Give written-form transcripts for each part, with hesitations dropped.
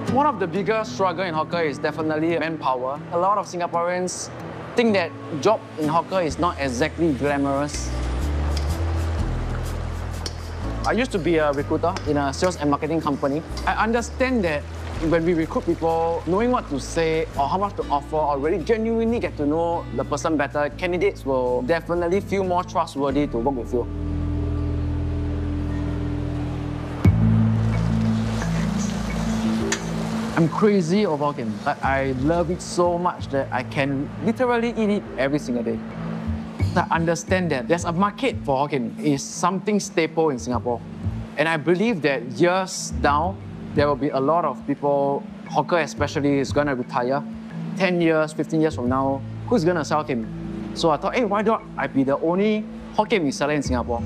One of the biggest struggle in hawker is definitely manpower. A lot of Singaporeans think that job in hawker is not exactly glamorous. I used to be a recruiter in a sales and marketing company. I understand that when we recruit people, knowing what to say or how much to offer or really genuinely get to know the person better, candidates will definitely feel more trustworthy to work with you. I'm crazy about Hokkien. I love it so much that I can literally eat it every single day. I understand that there's a market for Hokkien. It's something staple in Singapore. And I believe that years down, there will be a lot of people, hawker especially, is gonna retire. 10 years, 15 years from now, who's gonna sell Hokkien? So I thought, hey, why don't I be the only Hokkien reseller in Singapore?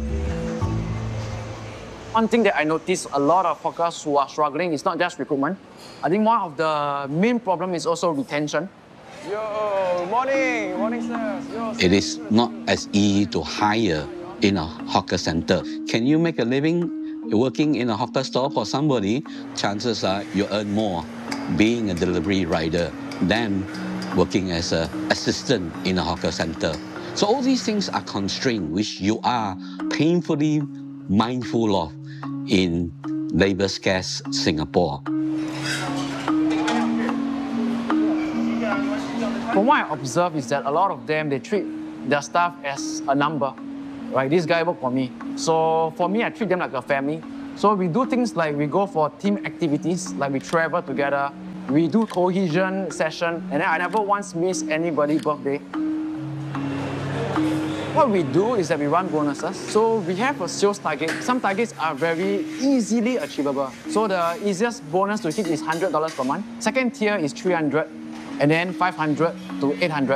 One thing that I noticed a lot of hawkers who are struggling is not just recruitment. I think one of the main problem is also retention. Yo, morning, morning, sir. Yo, it is not as easy to hire in a hawker center. Can you make a living working in a hawker store for somebody? Chances are you earn more being a delivery rider than working as an assistant in a hawker center. So all these things are constraints which you are painfully mindful of in labor scarce Singapore. From what I observe is that a lot of them, they treat their staff as a number, right? This guy worked for me. So for me, I treat them like a family. So we do things like we go for team activities, like we travel together, we do cohesion session, and then I never once miss anybody's birthday. What we do is that we run bonuses. So we have a sales target. Some targets are very easily achievable. So the easiest bonus to hit is $100 per month. Second tier is 300, and then 500 to 800.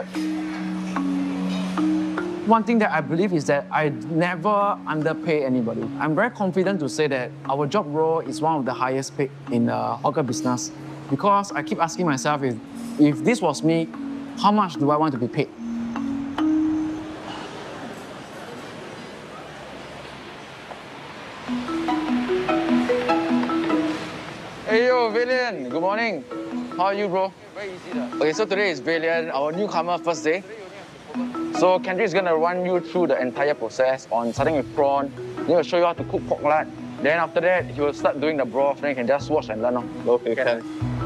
One thing that I believe is that I never underpay anybody. I'm very confident to say that our job role is one of the highest paid in the hawker business, because I keep asking myself, if this was me, how much do I want to be paid? Hey, yo, Valiant. Good morning. How are you, bro? Very easy. Okay, so today is Valiant, our newcomer first day. So Kendrick is gonna run you through the entire process on starting with prawn. Then he'll show you how to cook pork lard. Then after that, he will start doing the broth. Then you can just watch and learn. Okay, can.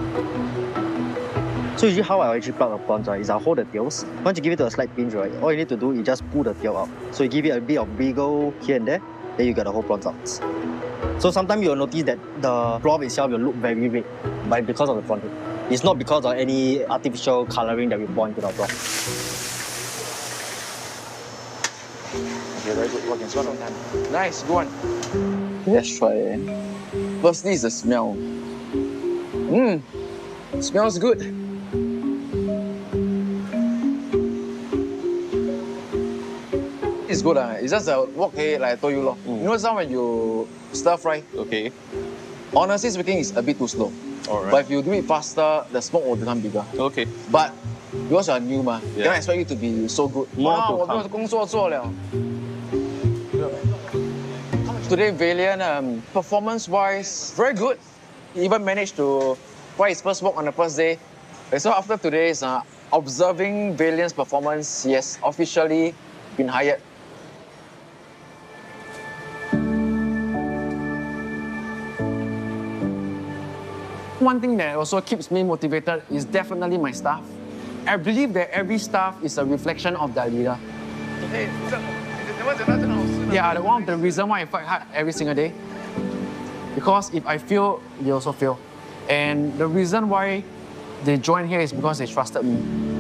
So usually how I actually pluck the prawns, right, is I hold the tails. Once you give it a slight pinch, right, all you need to do is just pull the tail out. So you give it a bit of wiggle here and there, then you get the whole prawns out. So sometimes you'll notice that the broth itself will look very red, but because of the prawn. It's not because of any artificial colouring that we pour into the broth. Okay, very good. Working spot on time. Nice, good one. Let's try. Firstly is the smell. Smells good. It's good. It's just a wok hei, like I told you. You know some when you stir fry? Okay. Honestly speaking, it's a bit too slow. Alright. But if you do it faster, the smoke will become bigger. Okay. But because you are new, Yeah. cannot expect you to be so good. More to 我没有工作做了。Today, Valiant, performance-wise, very good. He even managed to fry his first wok on the first day. So after today's observing Valiant's performance, he has officially been hired. One thing that also keeps me motivated is definitely my staff. I believe that every staff is a reflection of their leader. Yeah, one of the reasons why I fight hard every single day. Because if I fail, they also fail. And the reason why they join here is because they trusted me.